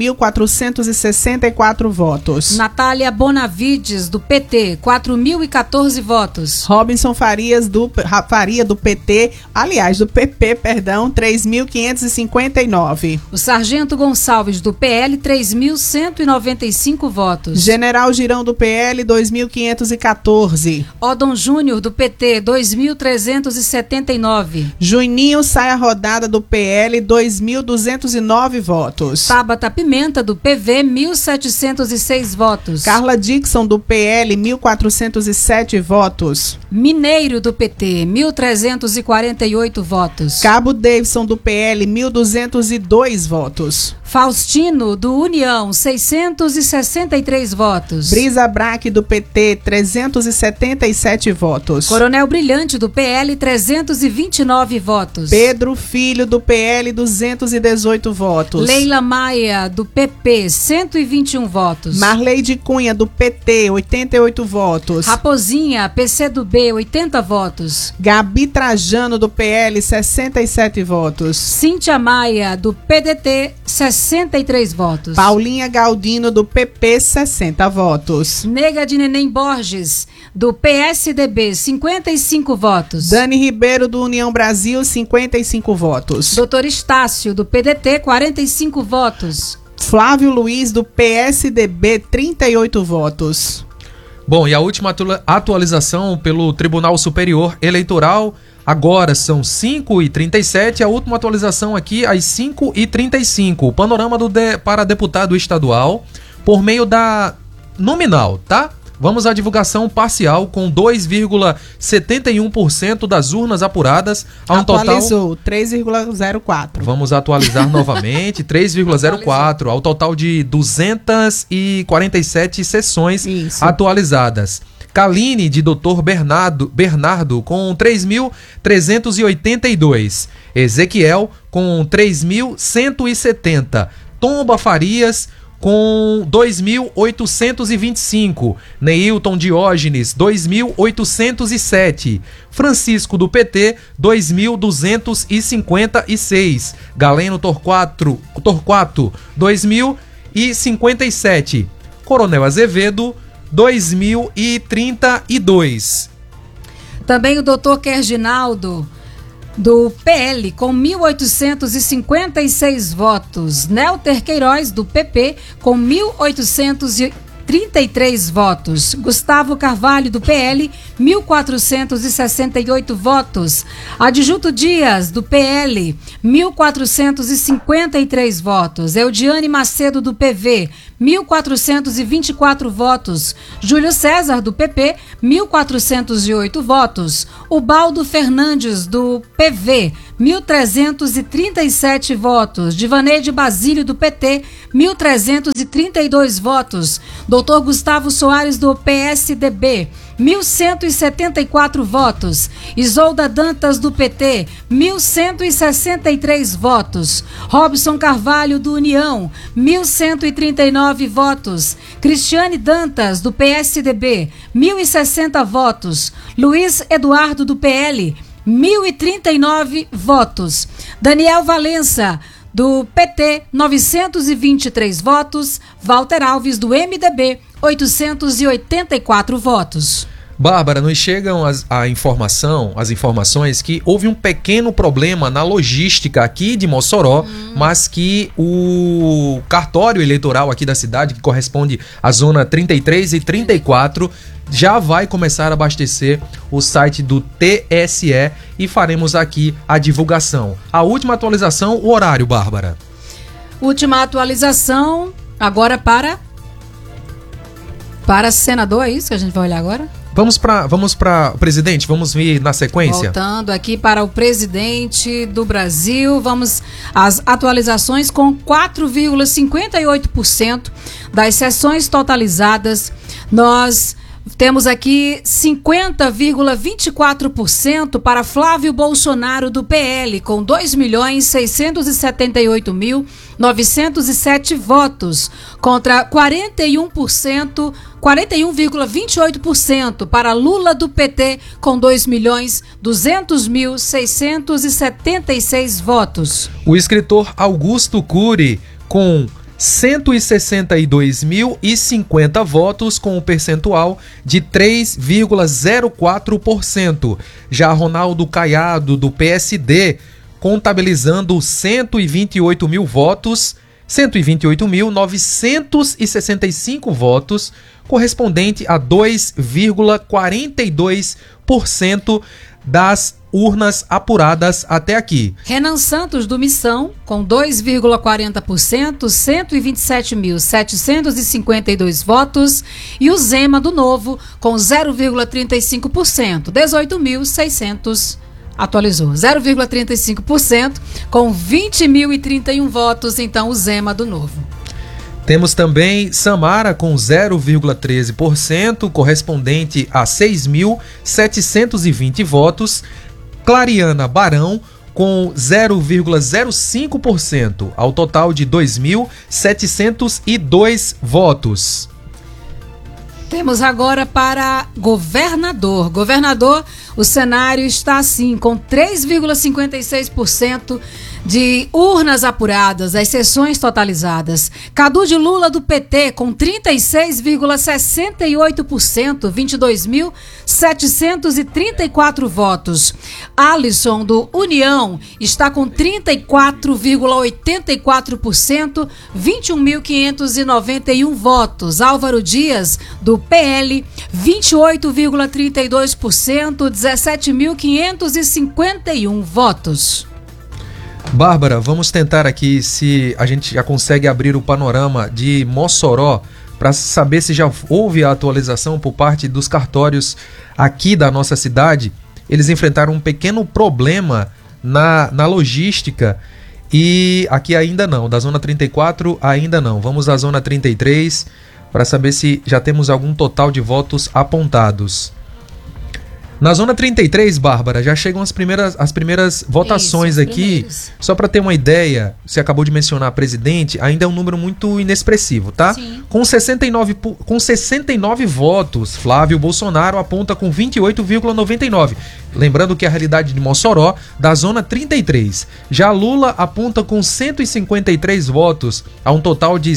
4.464 votos. Natália Bonavides, do PT, 4.014 votos. Robinson Faria, do PT, aliás, do PP, perdão, 3.559. O Sargento Gonçalves, do PL, 3.195 votos. General Girão, do PL, 2.514. Odon Júnior, do PT, 2.379. Juninho Saia Rodada, do PL, 2.209 votos. Tabata Pimenta, do PV, 1.706 votos. Carla Dixon, do PL, 1.407 votos. Mineiro, do PT, 1.348 votos. Cabo Davidson, do PL, 1.202 votos. Faustino, do União, 663 votos. Brisa Braque, do PT, 377 votos. Coronel Brilhante, do PL, 329 votos. Pedro Filho, do PL, 218 votos. Leila Maia, do PP, 121 votos. Marleide Cunha, do PT, 88 votos. Raposinha, PCdoB, 80 votos. Gabi Trajano, do PL, 67 votos. Cíntia Maia, do PDT, 63 votos. Paulinha Galdino, do PP, 60 votos. Nega de Neném Borges, do PSDB, 55 votos. Dani Ribeiro, do União Brasil, 55 votos. Doutor Estácio, do PDT, 45 votos. Flávio Luiz, do PSDB, 38 votos. Bom, e a última atualização pelo Tribunal Superior Eleitoral, agora são 5h37, a última atualização aqui às 5h35. O panorama para deputado estadual por meio da nominal, tá? Vamos à divulgação parcial com 2,71% das urnas apuradas. Atualizou, 3,04%. Vamos atualizar novamente, 3,04%, ao total de 247 sessões atualizadas. Caline, de Dr. Bernardo, com 3.382. Ezequiel, com 3.170. Tomba Farias, com 2.825. Neilton Diógenes, 2.807. Francisco, do PT, 2.256. Galeno Torquato, 2.057. Coronel Azevedo, 2.032. Também o doutor Kerginaldo, do PL, com 1.856 votos. Nelter Queiroz, do PP, com 1.833 votos. Gustavo Carvalho, do PL, 1.468 votos. Adjunto Dias, do PL, 1.453 votos. Eudiane Macedo, do PV, 1.424 votos. Júlio César, do PP, 1.408 votos. Ubaldo Fernandes, do PV, 1.337 votos. Divaneide Basílio, do PT, 1.332 votos. Dr. Gustavo Soares, do PSDB, 1.174 votos. Isolda Dantas, do PT, 1.163 votos. Robson Carvalho, do União, 1.139 votos. Cristiane Dantas, do PSDB, 1.060 votos. Luiz Eduardo, do PL, 1.039 votos. Daniel Valença, do PT, 923 votos. Walter Alves, do MDB, 884 votos. Bárbara, nos chegam as informações que houve um pequeno problema na logística aqui de Mossoró, mas que o cartório eleitoral aqui da cidade, que corresponde à zona 33 e 34, já vai começar a abastecer o site do TSE e faremos aqui a divulgação. A última atualização, o horário, Bárbara. Última atualização, agora para senador, é isso que a gente vai olhar agora? Vamos para presidente, vamos vir na sequência. Voltando aqui para o presidente do Brasil, vamos às atualizações com 4,58% das sessões totalizadas. Nós temos aqui 50,24% para Flávio Bolsonaro, do PL, com 2.678.907 votos, contra 41,28% para Lula, do PT, com 2.200.676 votos. O escritor Augusto Cury, com 162.050 votos, com um percentual de 3,04%. Já Ronaldo Caiado, do PSD, contabilizando 128 mil votos, 128.965 votos, correspondente a 2,42% das urnas apuradas até aqui. Renan Santos, do Missão, com 2,40%, 127.752 votos. E o Zema, do Novo, com 0,35%, 18.600. Atualizou, 0,35%, com 20.031 votos, então o Zema, do Novo. Temos também Samara com 0,13%, correspondente a 6.720 votos. Clariana Barão com 0,05%, ao total de 2.702 votos. Temos agora para governador. Governador, o cenário está assim, com 3,56% de urnas apuradas, as sessões totalizadas. Cadu de Lula, do PT, com 36,68%, 22.734 votos. Alisson, do União, está com 34,84%, 21.591 votos. Álvaro Dias, do PL, 28,32%, 17.551 votos. Bárbara, vamos tentar aqui se a gente já consegue abrir o panorama de Mossoró para saber se já houve a atualização por parte dos cartórios aqui da nossa cidade. Eles enfrentaram um pequeno problema na logística e aqui ainda não, da zona 34 ainda não. Vamos à zona 33 para saber se já temos algum total de votos apontados. Na zona 33, Bárbara, já chegam as primeiras votações aqui. Só para ter uma ideia, você acabou de mencionar presidente, ainda é um número muito inexpressivo, tá? Sim. Com 69 votos, Flávio Bolsonaro aponta com 28,99. Lembrando que é a realidade de Mossoró, da zona 33. Já Lula aponta com 153 votos, a um total de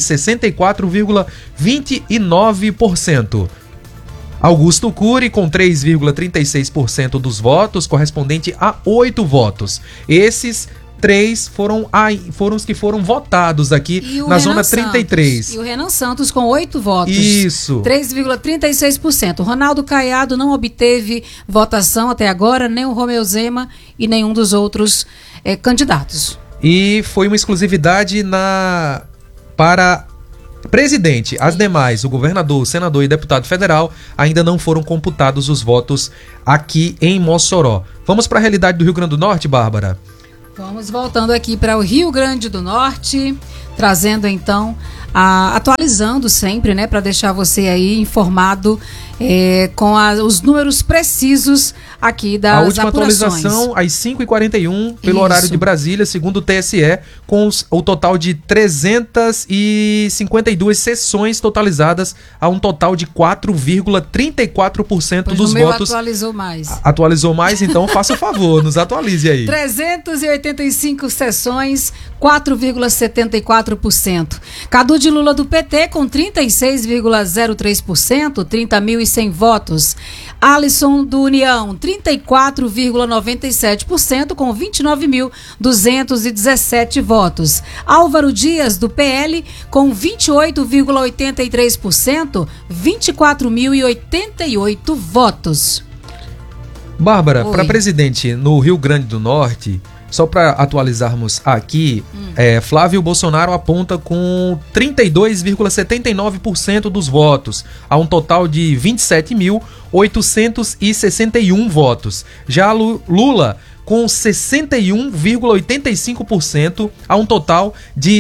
64,29%. Augusto Cury com 3,36% dos votos, correspondente a 8 votos. Esses 3 foram os que foram votados aqui na Zona 33. E o Renan Santos com 8 votos. Isso. 3,36%. Ronaldo Caiado não obteve votação até agora, nem o Romeu Zema e nenhum dos outros candidatos. E foi uma exclusividade para presidente. As demais, o governador, o senador e deputado federal, ainda não foram computados os votos aqui em Mossoró. Vamos para a realidade do Rio Grande do Norte, Bárbara? Vamos voltando aqui para o Rio Grande do Norte, trazendo então, atualizando sempre, né, para deixar você aí informado com os números precisos aqui das apurações. A última atualização às 5h41 pelo horário de Brasília, segundo o TSE, com o total de 352 sessões totalizadas a um total de 4,34% dos votos. Atualizou mais. Atualizou mais, então faça o favor, nos atualize aí. 385 sessões, 4,74%. Cadu de Lula do PT com 36,03%, 30.100 votos. Alisson do União, 34,97%, com 29.217 votos. Álvaro Dias, do PL, com 28,83%, 24.088 votos. Bárbara, para presidente no Rio Grande do Norte, só para atualizarmos aqui, Flávio Bolsonaro aponta com 32,79% dos votos, a um total de 27.861 votos. Já Lula com 61,85%, a um total de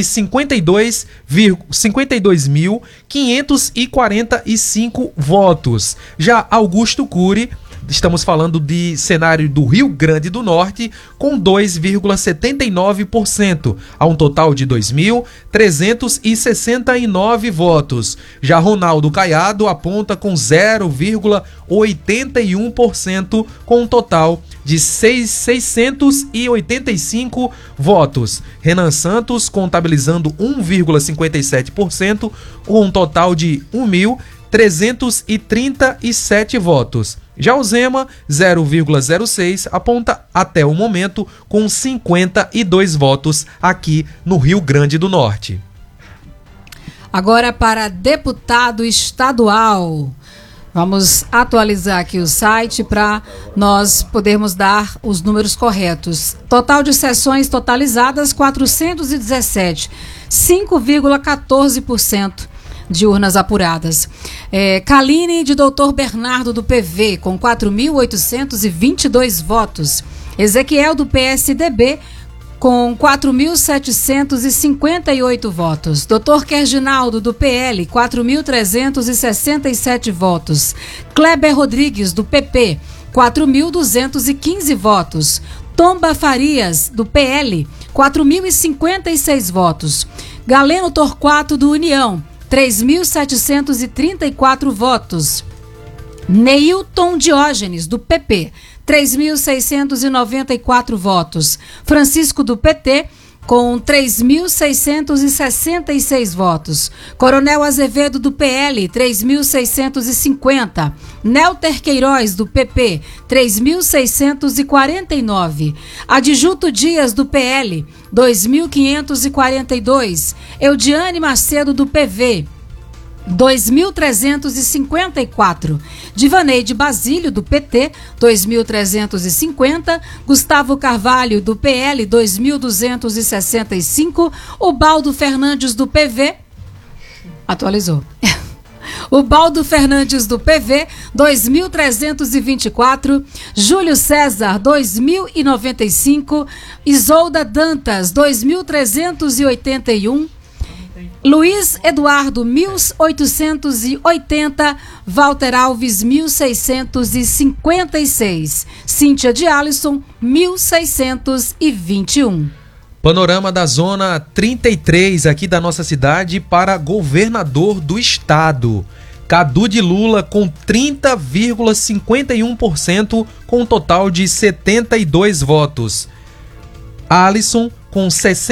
52.545 votos. Já Augusto Cury, estamos falando de cenário do Rio Grande do Norte, com 2,79%, a um total de 2.369 votos. Já Ronaldo Caiado aponta com 0,81%, com um total de 685 votos. Renan Santos contabilizando 1,57%, com um total de 1.337 votos. Já o Zema, 0,06, aponta até o momento com 52 votos aqui no Rio Grande do Norte. Agora para deputado estadual. Vamos atualizar aqui o site para nós podermos dar os números corretos. Total de sessões totalizadas, 417, 5,14%. De urnas apuradas. Kaline de Doutor Bernardo do PV com 4.822 votos. Ezequiel do PSDB com 4.758 votos. Dr. Kerginaldo do PL, 4.367 votos. Kleber Rodrigues do PP, 4.215 votos. Tomba Farias do PL, 4.056 votos. Galeno Torquato do União, 3.734 votos. Neilton Diógenes, do PP, 3.694 votos. Francisco, do PT, com 3.666 votos. Coronel Azevedo, do PL, 3.650. Nelter Queiroz, do PP, 3.649. Adjunto Dias, do PL, 2.542. Eudiane Macedo, do PV, 2.354. Divaneide Basílio, do PT, 2.350. Gustavo Carvalho, do PL, 2.265. Ubaldo Fernandes, do PV, atualizou. Ubaldo Fernandes, do PV, 2.324. Júlio César, 2.095. Isolda Dantas, 2.381. Luiz Eduardo, 1.880. Walter Alves, 1.656. Cíntia de Alisson, 1.621. Panorama da Zona 33 aqui da nossa cidade para governador do estado. Cadu de Lula com 30,51%, com um total de 72 votos. Alisson com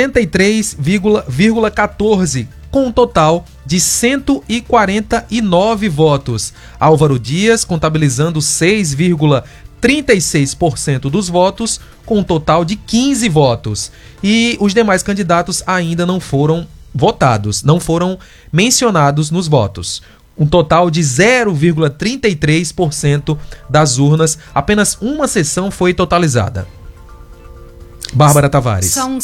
63,14%, com um total de 149 votos. Álvaro Dias contabilizando 6,39%, 36% dos votos, com um total de 15 votos. E os demais candidatos ainda não foram votados, não foram mencionados nos votos. Um total de 0,33% das urnas, apenas uma sessão foi totalizada. Bárbara Tavares. São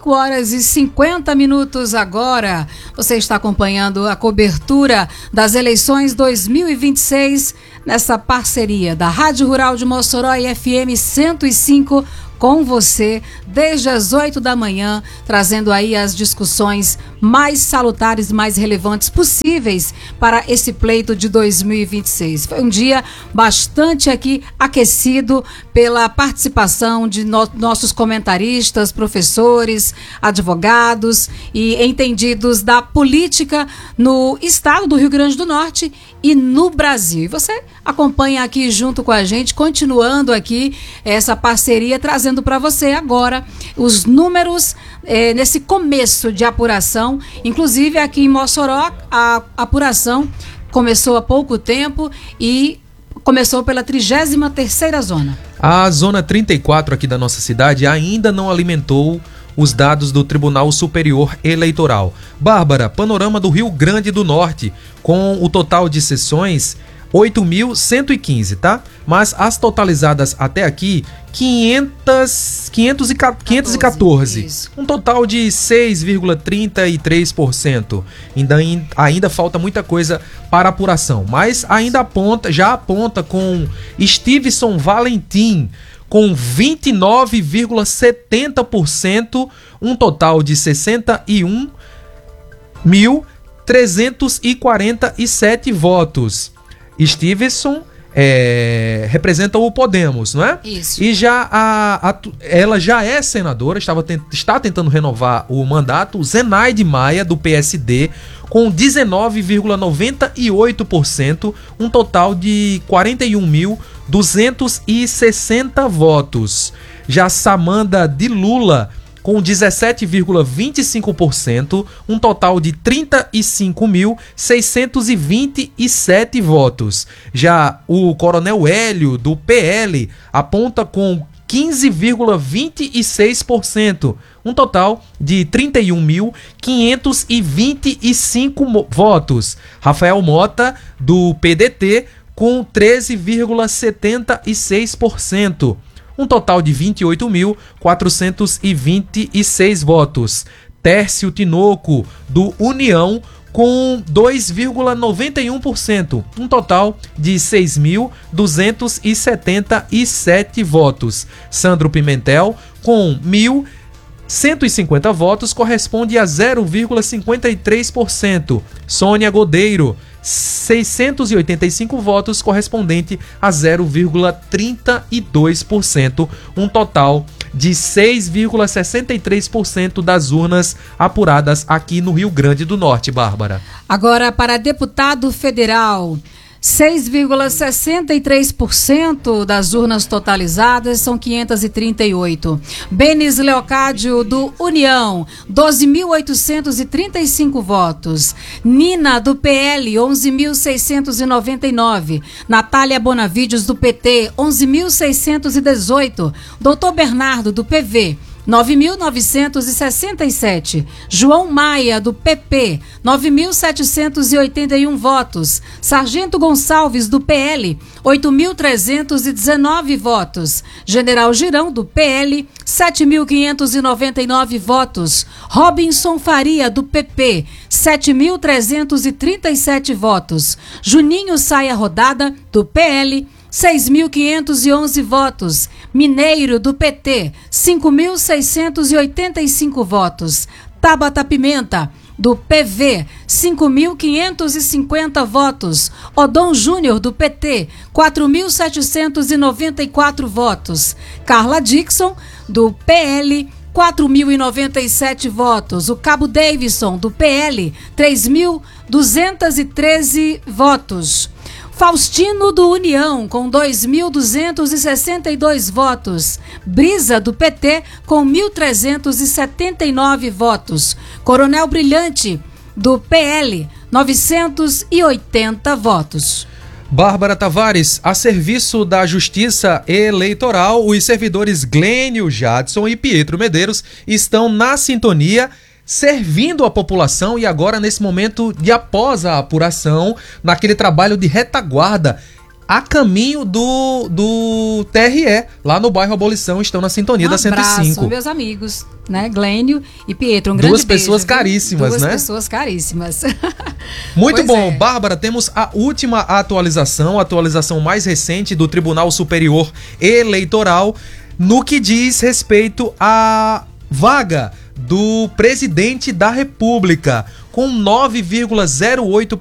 5h50 agora. Você está acompanhando a cobertura das eleições 2026 nessa parceria da Rádio Rural de Mossoró e FM 105 com você desde as 8 da manhã, trazendo aí as discussões mais salutares, mais relevantes possíveis para esse pleito de 2026. Foi um dia bastante aqui aquecido pela participação de nossos comentaristas, professores, advogados e entendidos da política no estado do Rio Grande do Norte e no Brasil. E você acompanha aqui junto com a gente, continuando aqui essa parceria, trazendo para você agora os números nesse começo de apuração. Inclusive aqui em Mossoró, a apuração começou há pouco tempo e começou pela 33ª zona. A zona 34 aqui da nossa cidade ainda não alimentou os dados do Tribunal Superior Eleitoral. Bárbara, panorama do Rio Grande do Norte, com o total de sessões 8.115, tá? Mas as totalizadas até aqui, 514. Um total de 6,33%. Ainda falta muita coisa para apuração, mas já aponta com Stevenson Valentim, com 29,70%, um total de 61.347 votos. Stevenson representa o Podemos, não é? Isso. E ela já é senadora, está tentando renovar o mandato. Zenaide Maia, do PSD, com 19,98%, um total de 41.260 votos. Já Samanda de Lula, com 17,25%, um total de 35.627 votos. Já o Coronel Hélio, do PL, aponta com 15,26%, um total de 31.525 votos. Rafael Mota, do PDT, com 13,76%. Um total de 28.426 votos. Tércio Tinoco, do União, com 2,91%. Um total de 6.277 votos. Sandro Pimentel, com 1.150 votos, corresponde a 0,53%. Sônia Godeiro, 685 votos, correspondente a 0,32%, um total de 6,63% das urnas apuradas aqui no Rio Grande do Norte, Bárbara. Agora, para deputado federal, 6,63% das urnas totalizadas são 538. Benis Leocádio, do União, 12.835 votos. Nina, do PL, 11.699. Natália Bonavides, do PT, 11.618. Doutor Bernardo, do PV, 9.967. João Maia, do PP, 9.781 votos. Sargento Gonçalves, do PL, 8.319 votos. General Girão, do PL, 7.599 votos. Robinson Faria, do PP, 7.337 votos. Juninho Saia Rodada, do PL, 6.511 votos. Mineiro, do PT, 5.685 votos. Tabata Pimenta, do PV, 5.550 votos. Odon Júnior, do PT, 4.794 votos. Carla Dixon, do PL, 4.097 votos. O Cabo Davidson, do PL, 3.213 votos. Faustino, do União, com 2.262 votos. Brisa, do PT, com 1.379 votos. Coronel Brilhante, do PL, 980 votos. Bárbara Tavares, a serviço da Justiça Eleitoral, os servidores Glênio Jadson e Pietro Medeiros estão na sintonia, servindo a população e agora nesse momento de após a apuração, naquele trabalho de retaguarda, a caminho do TRE, lá no bairro Abolição, estão na sintonia da 105. São meus amigos, né? Glênio e Pietro, um grande Duas pessoas beijo, caríssimas, Duas né? pessoas caríssimas. Muito Pois bom. é. Bárbara, temos a última atualização, a atualização mais recente do Tribunal Superior Eleitoral, no que diz respeito à vaga do presidente da República, com 9,08%